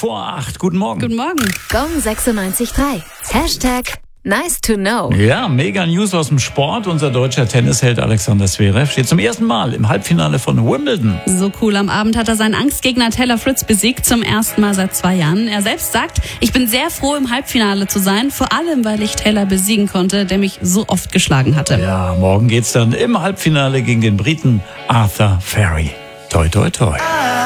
8:15. Guten Morgen. Guten Morgen. Gong 96.3. Hashtag nice to know. Ja, mega News aus dem Sport. Unser deutscher Tennisheld Alexander Zverev steht zum ersten Mal im Halbfinale von Wimbledon. So cool. Am Abend hat er seinen Angstgegner Taylor Fritz besiegt, zum ersten Mal seit 2 Jahren. Er selbst sagt, ich bin sehr froh, im Halbfinale zu sein, vor allem, weil ich Taylor besiegen konnte, der mich so oft geschlagen hatte. Ja, morgen geht's dann im Halbfinale gegen den Briten Arthur Ferry. Toi, toi, toi.